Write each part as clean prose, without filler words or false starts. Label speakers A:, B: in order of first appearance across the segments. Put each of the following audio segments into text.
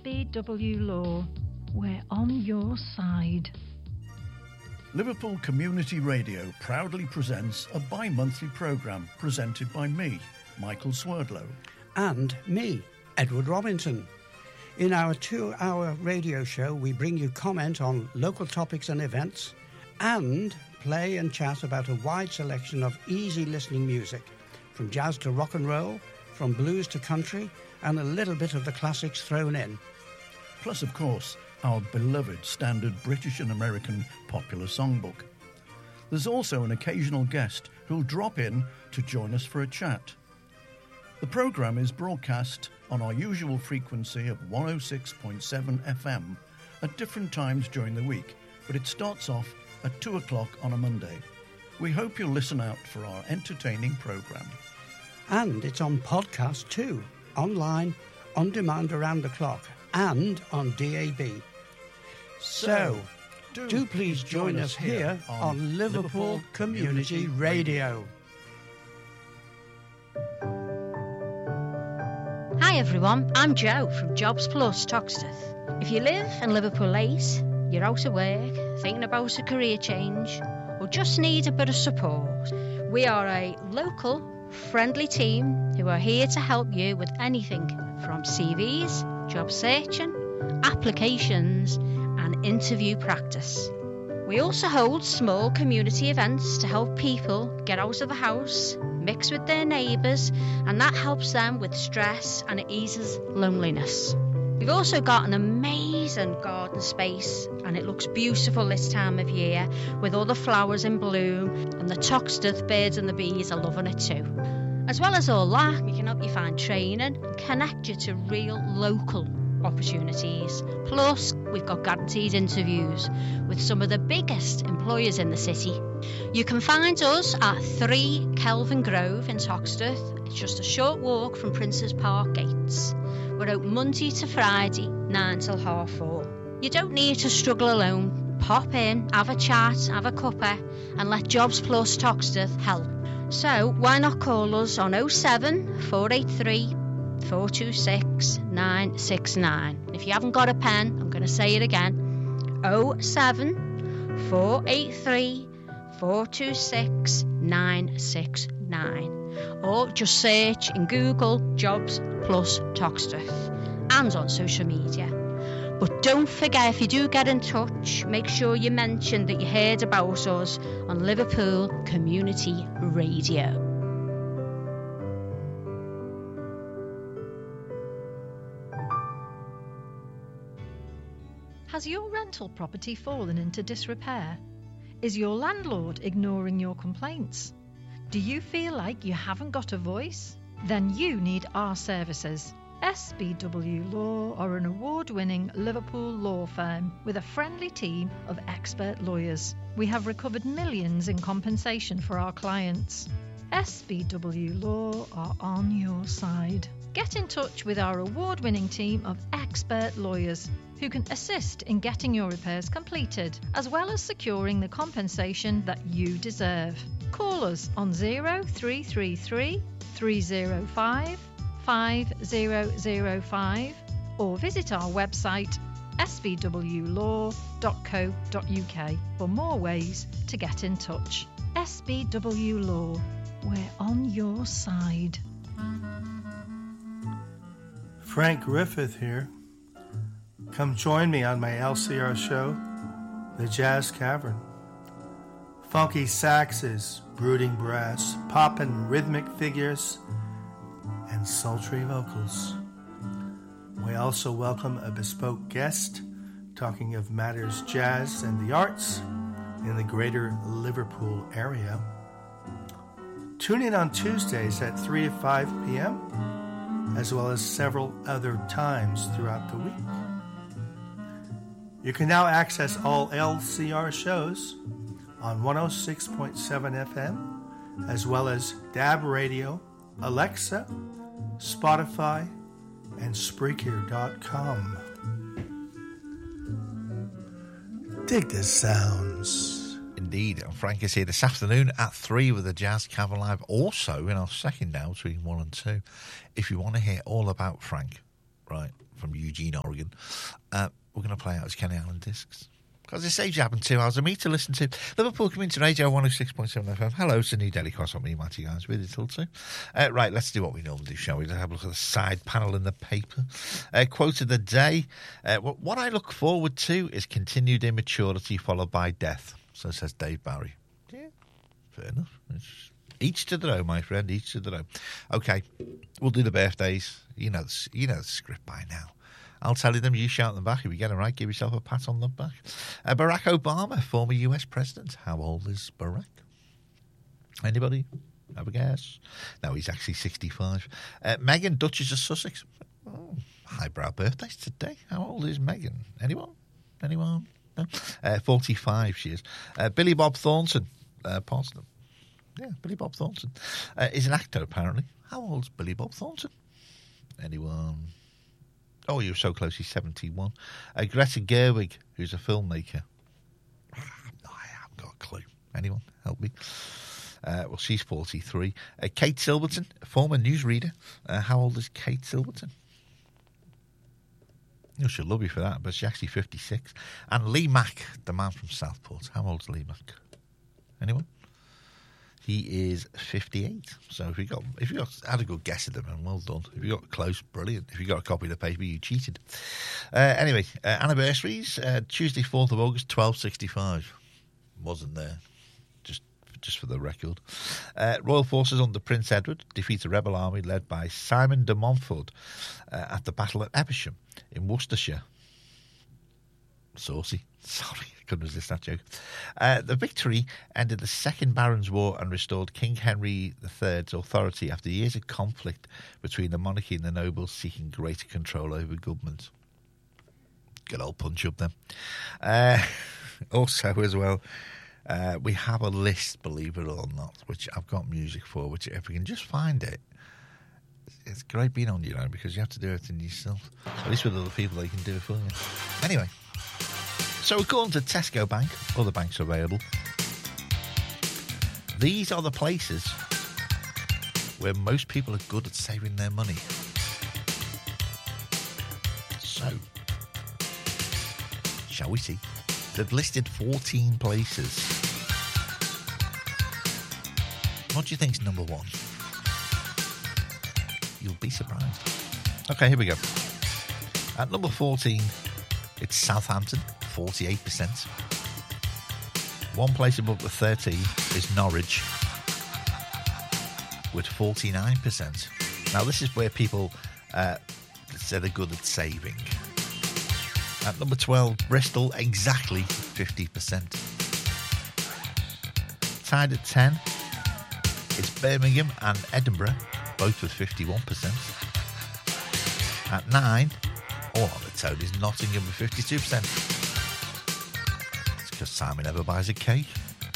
A: SBW Law. We're on your side.
B: Liverpool Community Radio proudly presents a bi-monthly programme presented by me, Michael Swerdlow.
C: And me, Edward Robinson. In our 2-hour radio show, we bring you comment on local topics and events and play and chat about a wide selection of easy listening music, from jazz to rock and roll, from blues to country, and a little bit of the classics thrown in.
B: Plus, of course, our beloved standard British and American popular songbook. There's also an occasional guest who'll drop in to join us for a chat. The programme is broadcast on our usual frequency of 106.7 FM at different times during the week, but it starts off at 2 o'clock on a Monday. We hope you'll listen out for our entertaining programme.
C: And it's on podcast too, online, on demand around the clock, and on DAB. So, do please join us here on Liverpool Community Radio.
D: Hi everyone, I'm Jo from Jobs Plus Toxteth. If you live in Liverpool 8, you're out of work, thinking about a career change, or just need a bit of support, we are a local, friendly team who are here to help you with anything from CVs, job searching, applications and interview practice. We also hold small community events to help people get out of the house, mix with their neighbours, and that helps them with stress and it eases loneliness. We've also got an amazing garden space and it looks beautiful this time of year with all the flowers in bloom, and the Toxteth birds and the bees are loving it too. As well as all that, we can help you find training and connect you to real local opportunities. Plus, we've got guaranteed interviews with some of the biggest employers in the city. You can find us at 3 Kelvin Grove in Toxteth. It's just a short walk from Princes Park gates. We're open Monday to Friday, 9 till 4:30. You don't need to struggle alone. Pop in, have a chat, have a cuppa, and let Jobs Plus Toxteth help. So why not call us on 07 483 426 969. If you haven't got a pen, I'm going to say it again. 07 483 426 969. Or just search in Google Jobs Plus Toxteth and on social media. But don't forget, if you do get in touch, make sure you mention that you heard about us on Liverpool Community Radio.
A: Has your rental property fallen into disrepair? Is your landlord ignoring your complaints? Do you feel like you haven't got a voice? Then you need our services. SBW Law are an award-winning Liverpool law firm with a friendly team of expert lawyers. We have recovered millions in compensation for our clients. SBW Law are on your side. Get in touch with our award-winning team of expert lawyers who can assist in getting your repairs completed, as well as securing the compensation that you deserve. Call us on 0333 305 5005 or visit our website sbwlaw.co.uk for more ways to get in touch. SBW Law, we're on your side.
E: Frank Griffith here. Come join me on my LCR show, The Jazz Cavern. Funky saxes, brooding brass, poppin' rhythmic figures, and sultry vocals. We also welcome a bespoke guest talking of matters jazz and the arts in the greater Liverpool area. Tune in on Tuesdays at 3 to 5 p.m., as well as several other times throughout the week. You can now access all LCR shows on 106.7 FM, as well as DAB Radio, Alexa, Spotify, and Spreaker.com. Dig the sounds.
F: Indeed. Frank is here this afternoon at 3 with the Jazz Cavern Live. Also in our second hour between 1 and 2. If you want to hear all about Frank, right, from Eugene, Oregon. We're going to play out his Kenny Allen discs. Because it saves you having 2 hours of me to listen to. Liverpool Community Radio 106.7 FM. Hello, it's a new Daily Cross on me, Matty Guys, with it till 2. Right, let's do what we normally do, shall we? Let's have a look at the side panel in the paper. Quote of the day. What I look forward to is continued immaturity followed by death. So says Dave Barry. Yeah, fair enough. Each to their own, my friend, each to their own. Okay, we'll do the birthdays. You know the script by now. I'll tell you them, you shout them back. If you get it right, give yourself a pat on the back. Barack Obama, former US president. How old is Barack? Anybody? Have a guess? No, he's actually 65. Meghan, Duchess of Sussex. Oh, highbrow birthdays today. How old is Meghan? Anyone? No? 45 she is. Billy Bob Thornton. Parsnip. Yeah, Billy Bob Thornton. Is an actor, apparently. How old's Billy Bob Thornton? Anyone? Oh, you were so close. He's 71. Greta Gerwig, who's a filmmaker. I haven't got a clue. Anyone? Help me. Well, she's 43. Kate Silverton, former newsreader. How old is Kate Silverton? Oh, she'll love you for that, but she's actually 56. And Lee Mack, the man from Southport. How old's Lee Mack? Anyone? He is 58. So if you had a good guess at them, and well done. If you got close, brilliant. If you got a copy of the paper, you cheated. Anyway, anniversaries. Tuesday, 4th of August, 1265. Wasn't there. Just for the record. Royal forces under Prince Edward defeat a rebel army led by Simon de Montfort at the Battle of Evesham in Worcestershire. Saucy. Sorry, I couldn't resist that joke. The victory ended the Second Barons' War and restored King Henry III's authority after years of conflict between the monarchy and the nobles seeking greater control over government. Good old punch up then. Also, as well, we have a list, believe it or not, which I've got music for, which if we can just find it, it's great being on your own because you have to do everything yourself. At least with other people, they can do it for you. Anyway. So according to Tesco Bank, other banks are available, these are the places where most people are good at saving their money. So, shall we see? They've listed 14 places. What do you think's number one? You'll be surprised. Okay, here we go. At number 14, it's Southampton. 48%. One place above the 30 is Norwich with 49%. Now this is where people say they're good at saving. At number 12, Bristol, exactly 50%. Tied at 10, it's Birmingham and Edinburgh, both with 51%. At 9, all on the toad is Nottingham with 52%. Because Simon never buys a cake.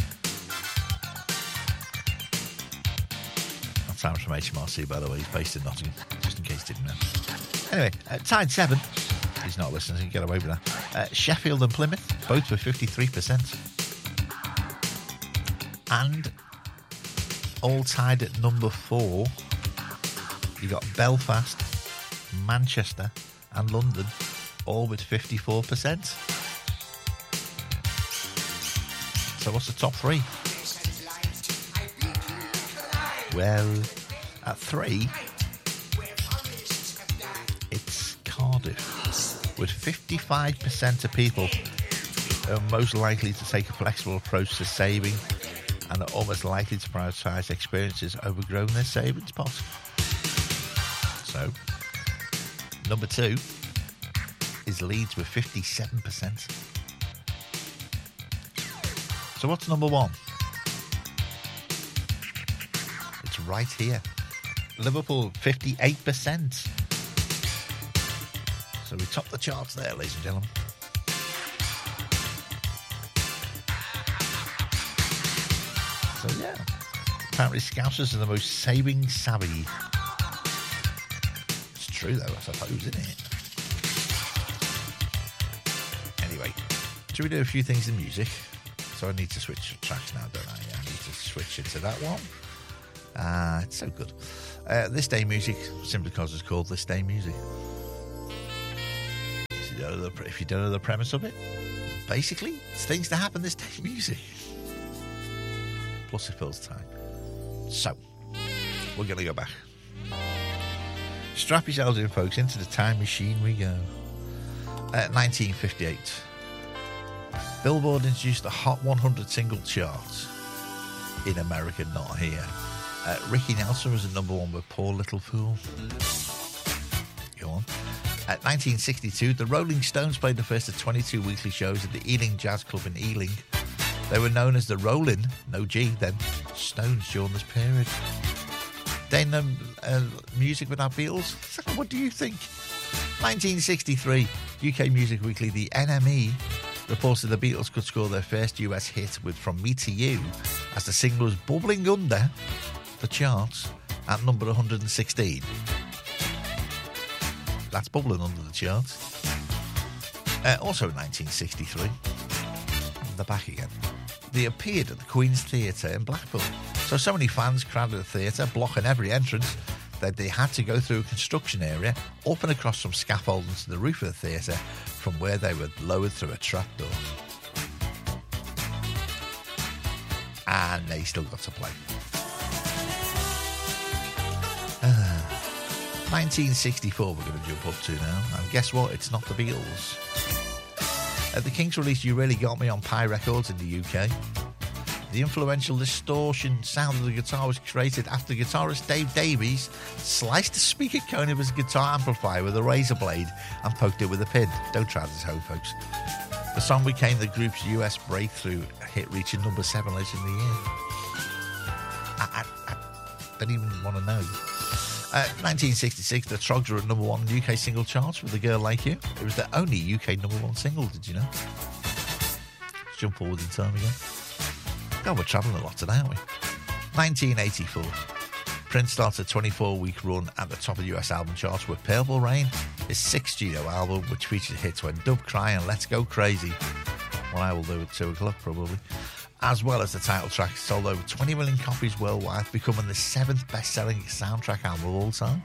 F: That's Simon from HMRC, by the way. He's based in Nottingham, just in case you didn't know. Anyway, tied 7. He's not listening, so he can get away with that. Sheffield and Plymouth, both with 53%. And all tied at number 4, you got Belfast, Manchester and London, all with 54%. So what's the top 3? Well, at 3, it's Cardiff, with 55% of people who are most likely to take a flexible approach to saving and are almost likely to prioritise experiences overgrowing their savings pot. So, number 2 is Leeds with 57%. So what's number 1? It's right here. Liverpool, 58%. So we top the charts there, ladies and gentlemen. So yeah, apparently Scousers are the most saving savvy. It's true though, I suppose, isn't it? Anyway, should we do a few things in music? So I need to switch tracks now, don't I? I need to switch into that one. It's so good. This Day Music, simply because it's called This Day Music. if you don't know the premise of it, basically, it's things that happen this day in music. Plus it fills time. So, we're going to go back. Strap yourselves in, folks. Into the time machine we go. 1958. Billboard introduced the Hot 100 single charts in America, not here. Ricky Nelson was at number one with Poor Little Fool. Go on. At 1962, the Rolling Stones played the first of 22 weekly shows at the Ealing Jazz Club in Ealing. They were known as the Rolling, no G then, Stones during this period. Then music without Beatles. What do you think? 1963, UK Music Weekly, the NME, reported the Beatles could score their first US hit with From Me to You, as the single was bubbling under the charts at number 116. That's bubbling under the charts. Also in 1963, they're back again. They appeared at the Queen's Theatre in Blackpool. So many fans crowded the theatre, blocking every entrance, that they had to go through a construction area, up and across some scaffolding to the roof of the theatre, from where they were lowered through a trapdoor. And they still got to play. 1964 we're going to jump up to now. And guess what? It's not the Beatles. The Kinks released You Really Got Me on Pi Records in the UK. The influential distortion sound of the guitar was created after guitarist Dave Davies sliced the speaker cone of his guitar amplifier with a razor blade and poked it with a pin. Don't try this at home, folks. The song became the group's US breakthrough hit, reaching number 7 later in the year. I don't even want to know. 1966, the Trogs were at number 1 UK single charts with A Girl Like You. It was their only UK number 1 single, did you know? Let's jump forward in time again. God, we're travelling a lot today, aren't we? 1984. Prince started a 24-week run at the top of the US album charts with Purple Rain, his 6th studio album, which featured hits when Dub Cry and Let's Go Crazy. What I will do at 2 o'clock, probably. As well as the title track, sold over 20 million copies worldwide, becoming the 7th best-selling soundtrack album of all time.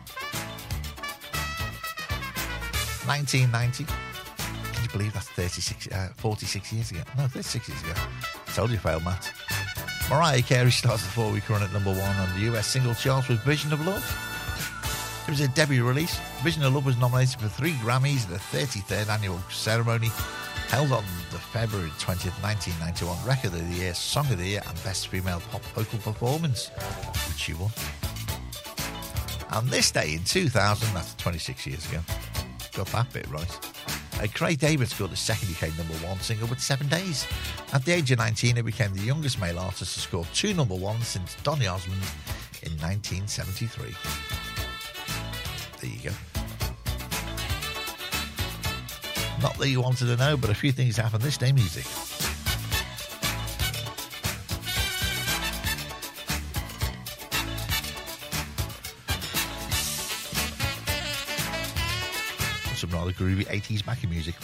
F: 1990. Can you believe that's 46 years ago? No, 36 years ago. Told you failed, Matt. Mariah Carey starts the 4-week run at number 1 on the US single charts with Vision of Love. It was a debut release. Vision of Love was nominated for 3 Grammys at the 33rd annual ceremony held on the February 20th, 1991, Record of the Year, Song of the Year and Best Female Pop Vocal Performance, which she won. And this day in 2000, that's 26 years ago, got that bit right, Craig David scored the 2nd UK number 1 single with 7 Days. At the age of 19, he became the youngest male artist to score 2 number 1s since Donny Osmond in 1973. There you go. Not that you wanted to know, but a few things happened this day in music. Some rather groovy 80s Mackie music.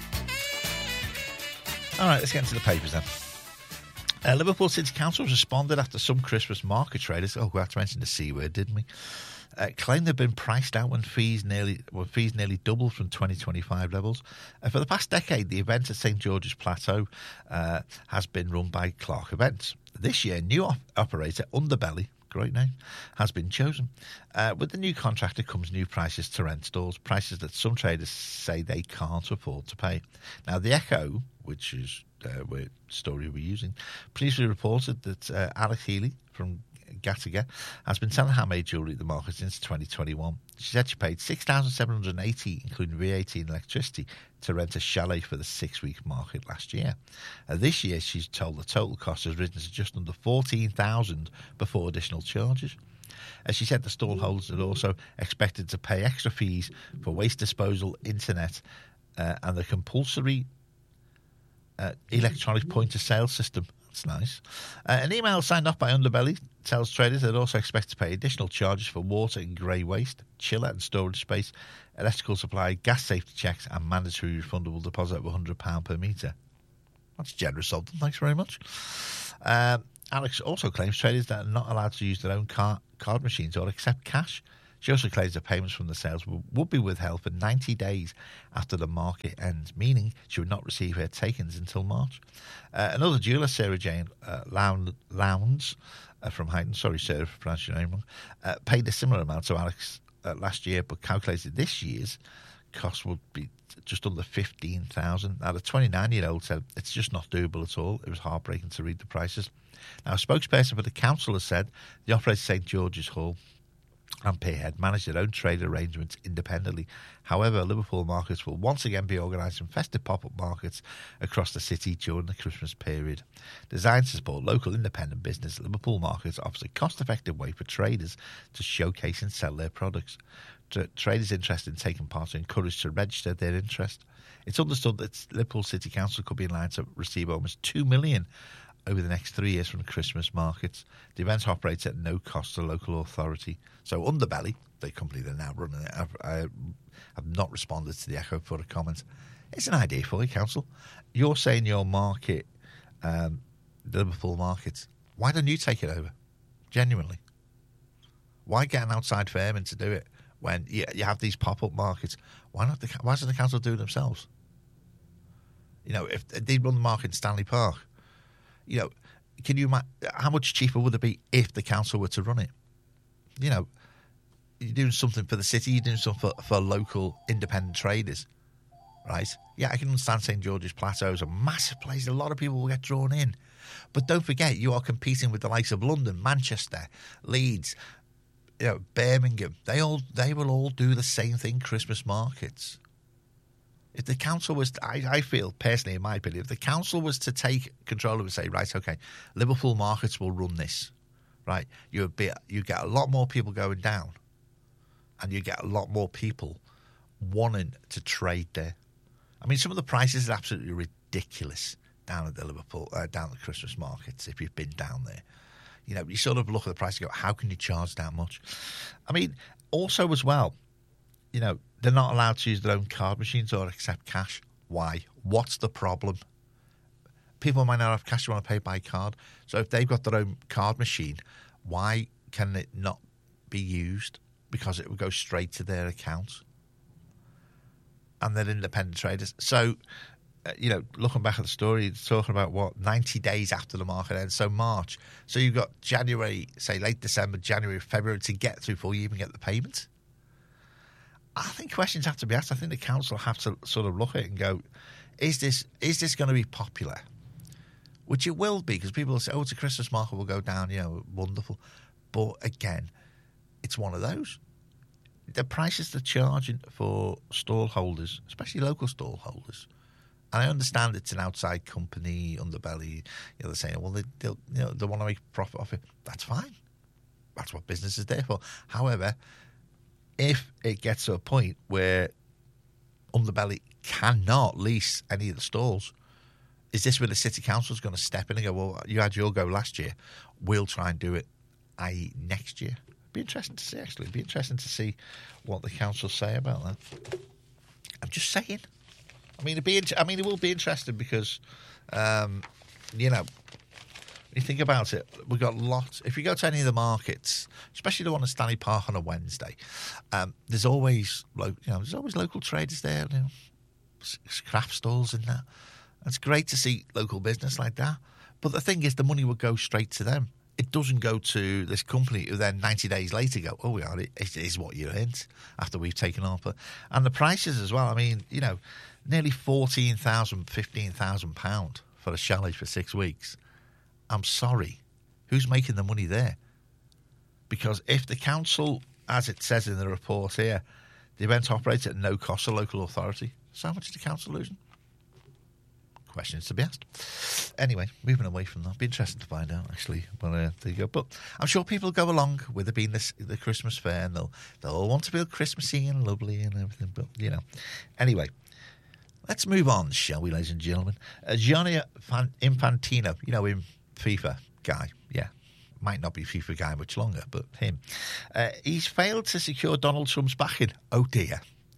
F: Alright, let's get into the papers then. Liverpool City Council responded after some Christmas market traders, we had to mention the C word, didn't we? Claimed they've been priced out when fees nearly doubled from 2025 levels. For the past decade, the event at St George's Plateau has been run by Clark Events. This year, new operator Underbelly, great name, has been chosen. With the new contractor comes new prices to rent stalls, prices that some traders say they can't afford to pay. Now, the Echo, which is the story we're using, previously reported that Alex Healy from Gattaca has been selling handmade jewellery at the market since 2021. She said she paid $6,780, including VAT and electricity, to rent a chalet for the 6-week market last year. This year, she's told the total cost has risen to just under $14,000 before additional charges. As she said, the stall holders are also expected to pay extra fees for waste disposal, internet, and the compulsory electronic point-of-sale system. That's nice. An email signed off by Underbelly tells traders they'd also expect to pay additional charges for water and grey waste, chiller and storage space, electrical supply, gas safety checks, and mandatory refundable deposit of £100 per metre. That's generous of them. Thanks very much. Alex also claims traders that are not allowed to use their own card machines or accept cash. She also claims that payments from the sales would be withheld for 90 days after the market ends, meaning she would not receive her takings until March. Another jeweller, Sarah Jane Lowndes from Huyton, sorry Sarah for pronouncing your name wrong, paid a similar amount to Alex last year, but calculated this year's cost would be just under $15,000. Now, the 29-year-old said it's just not doable at all. It was heartbreaking to read the prices. Now, a spokesperson for the council has said the operator St George's Hall and Pierhead manage their own trade arrangements independently. However, Liverpool markets will once again be organising festive pop-up markets across the city during the Christmas period. Designed to support local independent business, Liverpool markets offers a cost-effective way for traders to showcase and sell their products. Traders interested in taking part are encouraged to register their interest. It's understood that Liverpool City Council could be in line to receive almost $2 million over the next 3 years from Christmas markets. The event operates at no cost to the local authority. So Underbelly, the company that are now running it, have not responded to the Echo for a comment. It's an idea for you, Council. You're saying your market, the Liverpool market, why don't you take it over? Genuinely. Why get an outside firm in to do it when you have these pop-up markets? Why doesn't the council do it themselves? You know, if they run the market in Stanley Park, you know, can you how much cheaper would it be if the council were to run it? You know, you're doing something for the city, you're doing something for local independent traders, right? Yeah, I can understand St George's Plateau is a massive place. A lot of people will get drawn in. But don't forget, you are competing with the likes of London, Manchester, Leeds, you know, Birmingham. They will all do the same thing, Christmas markets. If the council was, I feel personally, in my opinion, if the council was to take control of it and say, right, okay, Liverpool markets will run this, right? You get a lot more people going down, and you get a lot more people wanting to trade there. I mean, some of the prices are absolutely ridiculous down at the down at the Christmas markets. If you've been down there, you know, you sort of look at the price and go, how can you charge that much? I mean, also as well, you know, they're not allowed to use their own card machines or accept cash. Why? What's the problem? People might not have cash, they want to pay by card. So if they've got their own card machine, why can it not be used? Because it would go straight to their account. And they're independent traders. So, you know, looking back at the story, it's talking about, 90 days after the market ends, so March. So you've got January, say late December, January, February to get through before you even get the payment. I think questions have to be asked. I think the council have to sort of look at it and go, is this going to be popular? Which it will be, because people will say, it's a Christmas market, will go down, you know, wonderful. But again, it's one of those. The prices they're charging for stall holders, especially local stall holders, and I understand it's an outside company, Underbelly, you know, they're saying, well, they want to make profit off it. That's fine. That's what business is there for. However, if it gets to a point where Underbelly cannot lease any of the stalls, is this where the city council is going to step in and go, well, you had your go last year, we'll try and do it, i.e. next year? Be interesting to see, actually. Be interesting to see what the council say about that. I'm just saying. I mean, it will be interesting because, you know, when you think about it, we've got lots. If you go to any of the markets, especially the one at Stanley Park on a Wednesday, there's always local traders there, you know, craft stalls and that. It's great to see local business like that. But the thing is, the money would go straight to them. It doesn't go to this company who then 90 days later go, it is what you earned after we've taken off. And the prices as well. I mean, you know, nearly £14,000, £15,000 for a chalet for 6 weeks. I'm sorry. Who's making the money there? Because if the council, as it says in the report here, the event operates at no cost to local authority, so how much is the council losing? Questions to be asked. Anyway, moving away from that, be interesting to find out, actually. But there you go. But I'm sure people go along with it being the Christmas fair, and they'll all want to feel Christmassy and lovely and everything. But, you know. Anyway, let's move on, shall we, ladies and gentlemen? Gianni Infantino, you know him, FIFA guy, yeah. Might not be FIFA guy much longer, but him. He's failed to secure Donald Trump's backing. Oh, dear.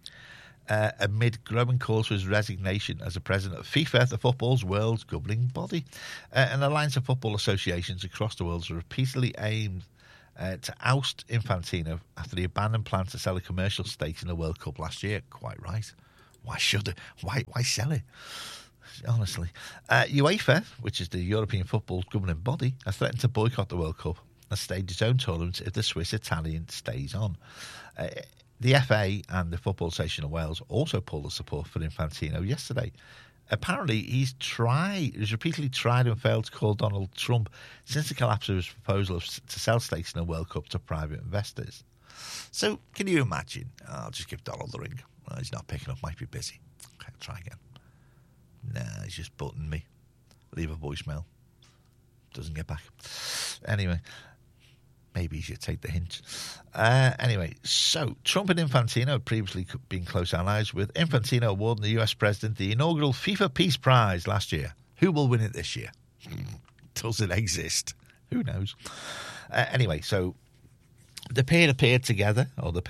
F: Amid growing calls for his resignation as the president of FIFA, the football's world's governing body. An alliance of football associations across the world has repeatedly aimed to oust Infantino after the abandoned plan to sell a commercial stake in the World Cup last year. Quite right. Why should it? Why sell it? Honestly. UEFA, which is the European football governing body, has threatened to boycott the World Cup and stage its own tournament if the Swiss-Italian stays on. The FA and the Football Association of Wales also pulled the support for Infantino yesterday. Apparently, he's repeatedly tried and failed to call Donald Trump since the collapse of his proposal to sell stakes in the World Cup to private investors. So, can you imagine? I'll just give Donald the ring. He's not picking up, might be busy. Okay, I'll try again. Nah, he's just buttoned me. Leave a voicemail. Doesn't get back. Anyway, maybe he should take the hint. Anyway, so Trump and Infantino had previously been close allies, with Infantino awarding the US president the inaugural FIFA Peace Prize last year. Who will win it this year? Does it exist? Who knows? Anyway, so the pair appeared together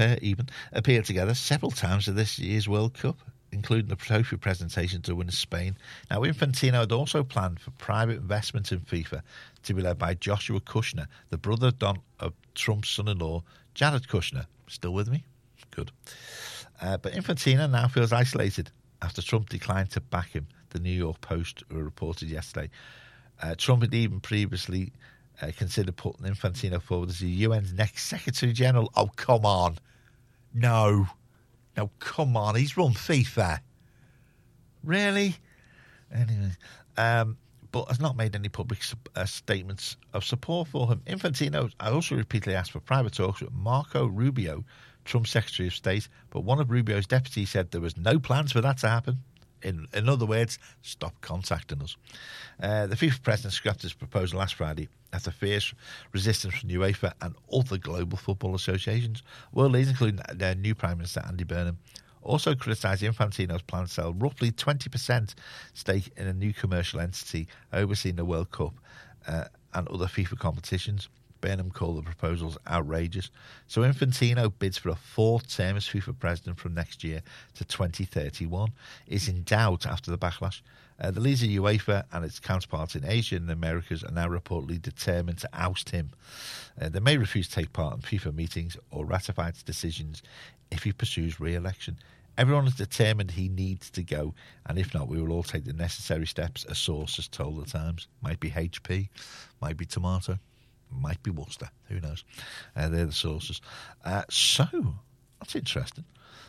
F: several times at this year's World Cup, including the trophy presentation to win Spain. Now, Infantino had also planned for private investment in FIFA to be led by Joshua Kushner, the brother of Trump's son-in-law, Jared Kushner. Still with me? Good. But Infantino now feels isolated after Trump declined to back him, the New York Post reported yesterday. Trump had even previously considered putting Infantino forward as the UN's next Secretary General. Oh, come on. No, come on. He's run FIFA. Really? Anyway, but has not made any public statements of support for him. Infantino also repeatedly asked for private talks with Marco Rubio, Trump's Secretary of State, but one of Rubio's deputies said there was no plans for that to happen. In other words, stop contacting us. The FIFA president scrapped his proposal last Friday after fierce resistance from UEFA and other global football associations. World leaders, including their new Prime Minister Andy Burnham, also criticised Infantino's plan to sell roughly 20% stake in a new commercial entity overseeing the World Cup and other FIFA competitions. Burnham called the proposals outrageous. So Infantino bids for a fourth term as FIFA president from next year to 2031. Is in doubt after the backlash. The leaders of UEFA and its counterparts in Asia and the Americas are now reportedly determined to oust him. They may refuse to take part in FIFA meetings or ratify its decisions if he pursues re-election. Everyone is determined he needs to go, and if not, we will all take the necessary steps, a source has told the Times. Might be HP, might be tomato, might be Worcester, who knows. They're the sources. So, that's interesting.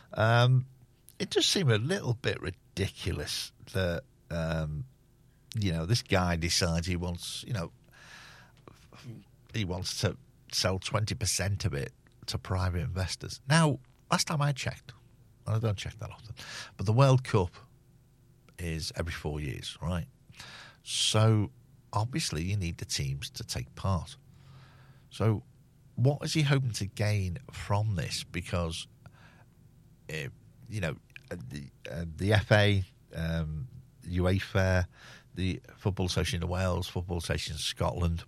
F: It does seem a little bit ridiculous that, this guy decides he wants to sell 20% of it to private investors. Now, last time I checked, and I don't check that often, but the World Cup is every 4 years, right? So, obviously, you need the teams to take part. So, what is he hoping to gain from this? Because, the FA, UEFA, the Football Association of Wales, Football Association of Scotland,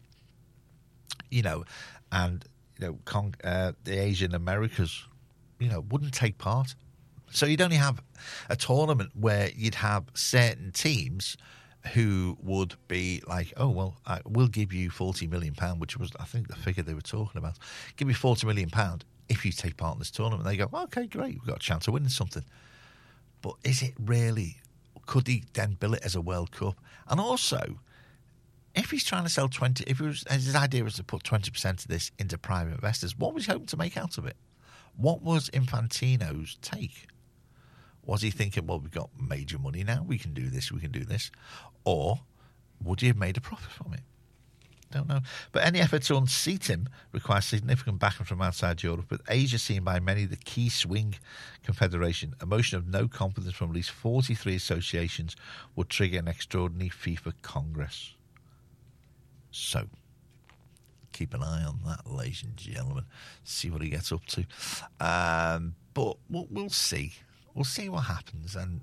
F: and the Asian Americas, wouldn't take part. So you'd only have a tournament where you'd have certain teams who would be like, oh, well, we'll give you £40 million, which was, I think, the figure they were talking about. Give me £40 million if you take part in this tournament. They go, okay, great, we've got a chance of winning something. But is it really? Could he then bill it as a World Cup? And also, if he's trying to sell his idea was to put 20% of this into private investors, what was he hoping to make out of it? What was Infantino's take? Was he thinking, well, we've got major money now, we can do this, or would he have made a profit from it? Don't know. But any effort to unseat him requires significant backing from outside Europe, with Asia seen by many the key swing confederation. A motion of no confidence from at least 43 associations would trigger an extraordinary FIFA Congress. So, keep an eye on that, ladies and gentlemen. See what he gets up to. But we'll see. We'll see what happens. And,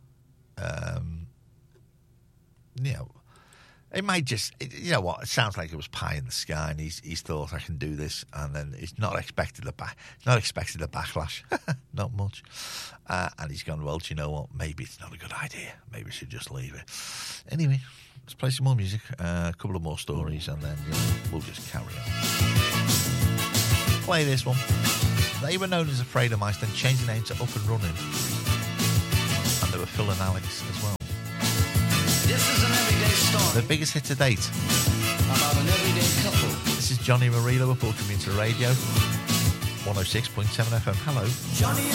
F: it might just, it sounds like it was pie in the sky, and he's thought, I can do this, and then he's not expected a backlash, not much, and he's gone, well, do you know what, maybe it's not a good idea, maybe I should just leave it. Anyway, let's play some more music, a couple of more stories, and then we'll just carry on. play this one. They were known as Afraid of Mice, then changed the name to Up and Running. And they were Phil and Alex as well.
G: This is an everyday story.
F: The biggest hit to date.
G: About an everyday couple.
F: This is Johnny Marie, Liverpool Community Radio, 106.7 FM. Hello.
G: Johnny